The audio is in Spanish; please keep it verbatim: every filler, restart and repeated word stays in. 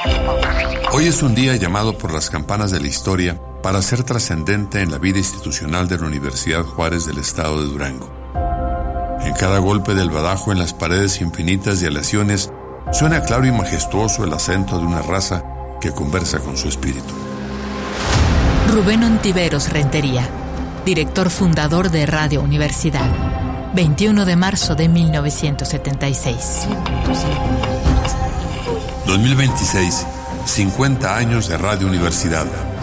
Hoy es un día llamado por las campanas de la historia para ser trascendente en la vida institucional de la Universidad Juárez del estado de Durango. En cada golpe del badajo en las paredes infinitas de aleaciones suena claro y majestuoso el acento de una raza que conversa con su espíritu. Rubén Ontiveros Rentería, director fundador de Radio Universidad, veintiuno de marzo de mil novecientos setenta y seis. dos mil veintiséis, cincuenta años de Radio Universidad.